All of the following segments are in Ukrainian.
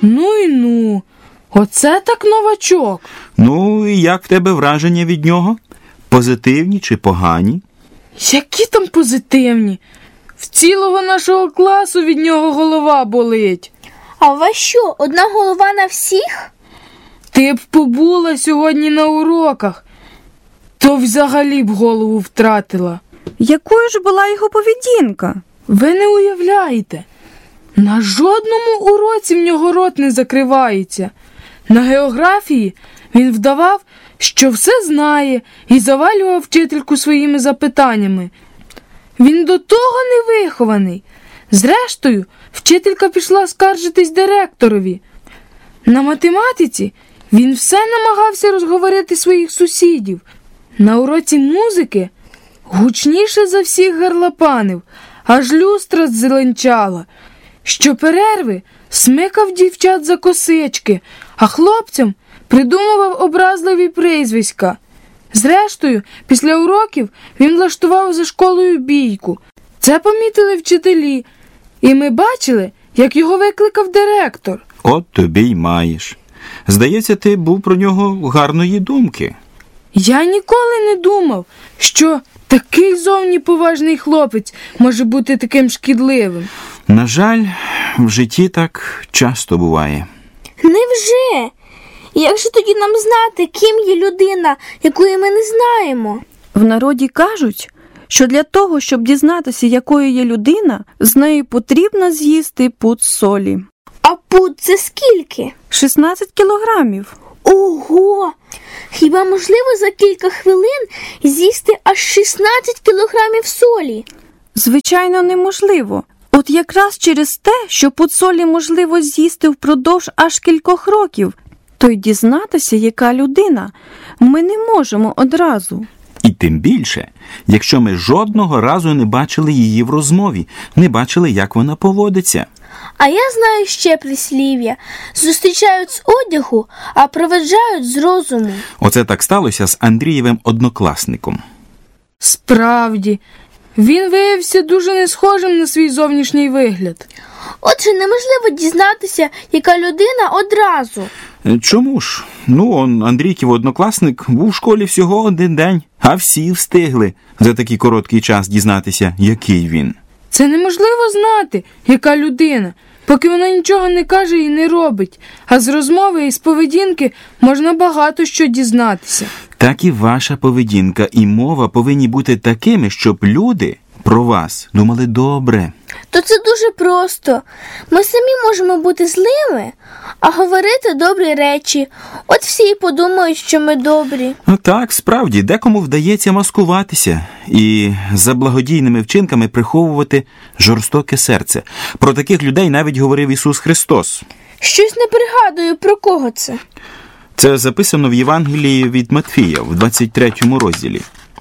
Ну, оце так новачок. Ну, і як в тебе враження від нього? Позитивні чи погані? Які там позитивні? В цілого нашого класу від нього голова болить. А у вас що, одна голова на всіх? Ти б побула сьогодні на уроках, то взагалі б голову втратила. Якою ж була його поведінка? Ви не уявляєте, на жодному уроці в нього рот не закривається. На географії він вдавав, що все знає, і завалював вчительку своїми запитаннями. Він до того невихований. Зрештою, вчителька пішла скаржитись директорові. На математиці він все намагався розговорити своїх сусідів. На уроці музики гучніше за всіх гарлапанив, аж люстра зеленчала. Щоперерви смикав дівчат за косички, а хлопцям придумував образливі прізвиська. Зрештою, після уроків він влаштував за школою бійку. Це помітили вчителі, і ми бачили, як його викликав директор. От тобі й маєш. Здається, ти був про нього гарної думки. Я ніколи не думав, що такий зовні поважний хлопець може бути таким шкідливим. На жаль, в житті так часто буває. Невже? Як же тоді нам знати, ким є людина, якої ми не знаємо? В народі кажуть, що для того, щоб дізнатися, якою є людина, з нею потрібно з'їсти пуд солі. А пуд це скільки? 16 кілограмів. Ого! Хіба можливо за кілька хвилин з'їсти аж 16 кілограмів солі? Звичайно, неможливо. От якраз через те, що пуд солі можливо з'їсти впродовж аж кількох років, то й дізнатися, яка людина, ми не можемо одразу. І тим більше, якщо ми жодного разу не бачили її в розмові, не бачили, як вона поводиться. А я знаю ще прислів'я. Зустрічають з одягу, а проведжають з розуму. Оце так сталося з Андрієвим однокласником. Справді, він виявився дуже не схожим на свій зовнішній вигляд. Отже, неможливо дізнатися, яка людина одразу. Чому ж? Андрійків однокласник був в школі всього один день, а всі встигли за такий короткий час дізнатися, який він. Це неможливо знати, яка людина, поки вона нічого не каже і не робить, а з розмови і з поведінки можна багато що дізнатися. Так і ваша поведінка і мова повинні бути такими, щоб люди про вас думали добре. То це дуже просто. Ми самі можемо бути злими, а говорити добрі речі. От всі і подумають, що ми добрі. Так, справді, декому вдається маскуватися і за благодійними вчинками приховувати жорстоке серце. Про таких людей навіть говорив Ісус Христос. Щось не пригадую, про кого це. Це записано в Євангелії від Матфія, в 23 розділі.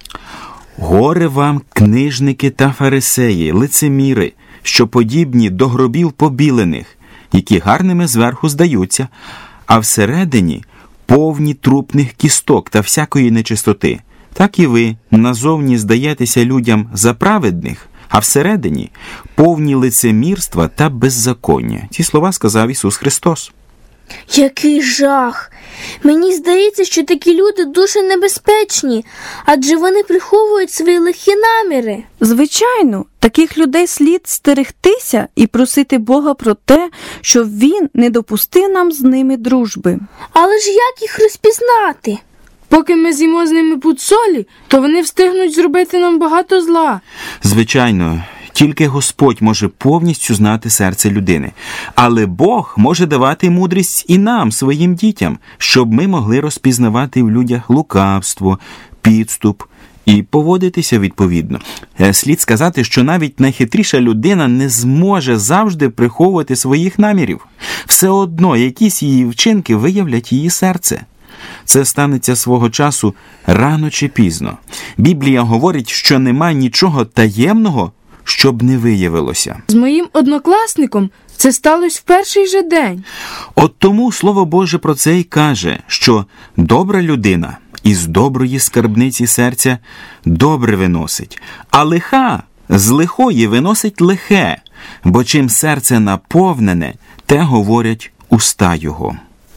«Горе вам, книжники та фарисеї, лицеміри, що подібні до гробів побілених, які гарними зверху здаються, а всередині повні трупних кісток та всякої нечистоти. Так і ви назовні здаєтеся людям за праведних, а всередині повні лицемірства та беззаконня». Ці слова сказав Ісус Христос. Який жах! Мені здається, що такі люди дуже небезпечні, адже вони приховують свої лихі наміри. Звичайно, таких людей слід стерегтися і просити Бога про те, щоб Він не допустив нам з ними дружби. Але ж як їх розпізнати? Поки ми з'їмо з ними пуд солі, то вони встигнуть зробити нам багато зла. Звичайно, тільки Господь може повністю знати серце людини. Але Бог може давати мудрість і нам, своїм дітям, щоб ми могли розпізнавати в людях лукавство, підступ і поводитися відповідно. Слід сказати, що навіть найхитріша людина не зможе завжди приховувати своїх намірів. Все одно якісь її вчинки виявлять її серце. Це станеться свого часу рано чи пізно. Біблія говорить, що нема нічого таємного, щоб не виявилося. З моїм однокласником це сталося в перший же день. От тому Слово Боже про це й каже, що добра людина із доброї скарбниці серця добре виносить, а лиха з лихої виносить лихе, бо чим серце наповнене, те говорять уста його.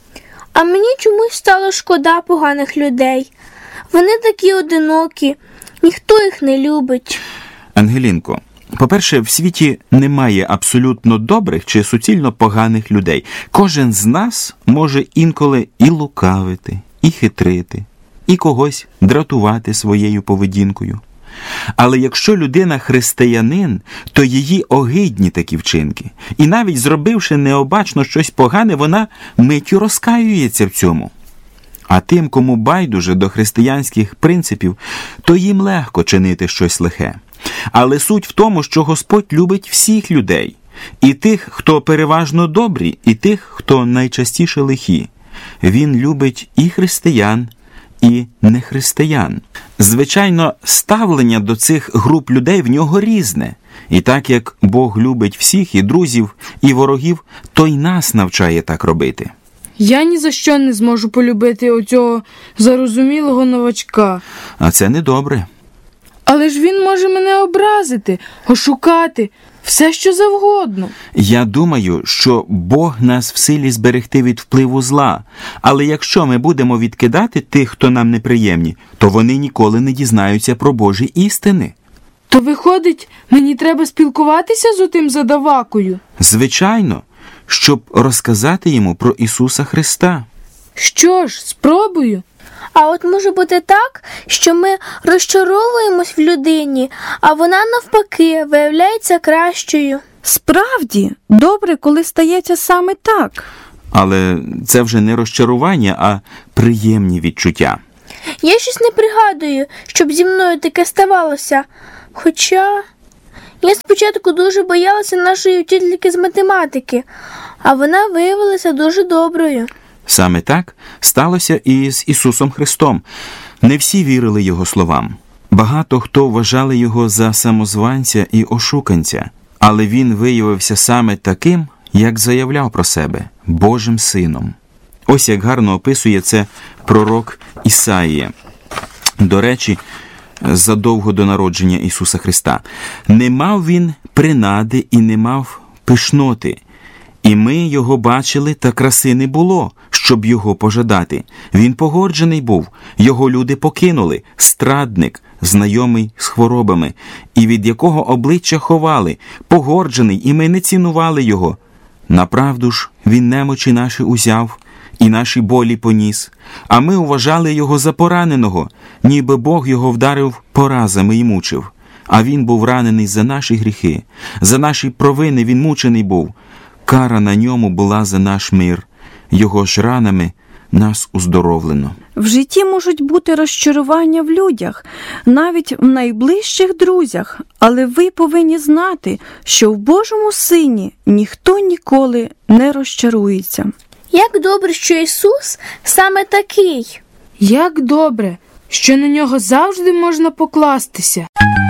А мені чомусь стало шкода поганих людей. Вони такі одинокі, ніхто їх не любить. Ангелінко, по-перше, в світі немає абсолютно добрих чи суцільно поганих людей. Кожен з нас може інколи і лукавити, і хитрити, і когось дратувати своєю поведінкою. Але якщо людина християнин, то її огидні такі вчинки. І навіть зробивши необачно щось погане, вона миттю розкаюється в цьому. А тим, кому байдуже до християнських принципів, то їм легко чинити щось лихе. Але суть в тому, що Господь любить всіх людей. І тих, хто переважно добрі, і тих, хто найчастіше лихі. Він любить і християн, і нехристиян. Звичайно, ставлення до цих груп людей в нього різне. І так як Бог любить всіх, і друзів, і ворогів, то й нас навчає так робити. Я ні за що не зможу полюбити оцього зарозумілого новачка. А це недобре. Але ж він може мене образити, ошукати, все що завгодно. Я думаю, що Бог нас в силі зберегти від впливу зла. Але якщо ми будемо відкидати тих, хто нам неприємні, то вони ніколи не дізнаються про Божі істини. То виходить, мені треба спілкуватися з отим задавакою? Звичайно, щоб розказати йому про Ісуса Христа. Що ж, спробую. А от може бути так, що ми розчаровуємось в людині, а вона навпаки виявляється кращою. Справді, добре, коли стається саме так. Але це вже не розчарування, а приємні відчуття. Я щось не пригадую, щоб зі мною таке ставалося. Хоча я спочатку дуже боялася нашої вчительки з математики, а вона виявилася дуже доброю. Саме так сталося і з Ісусом Христом. Не всі вірили Його словам. Багато хто вважали Його за самозванця і ошуканця. Але Він виявився саме таким, як заявляв про себе – Божим Сином. Ось як гарно описує це пророк Ісаїя. До речі, задовго до народження Ісуса Христа. «Не мав Він принади і не мав пишноти. І ми Його бачили, та краси не було, щоб Його пожадати. Він погорджений був, Його люди покинули, страдник, знайомий з хворобами, і від якого обличчя ховали, погорджений, і ми не цінували Його. Направду ж, Він немочі наші узяв, і наші болі поніс, а ми вважали Його за пораненого, ніби Бог Його вдарив поразами і мучив. А Він був ранений за наші гріхи, за наші провини Він мучений був. Кара на ньому була за наш мир, Його ж ранами нас уздоровлено». В житті можуть бути розчарування в людях, навіть в найближчих друзях, але ви повинні знати, що в Божому Сині ніхто ніколи не розчарується. Як добре, що Ісус саме такий. Як добре, що на нього завжди можна покластися.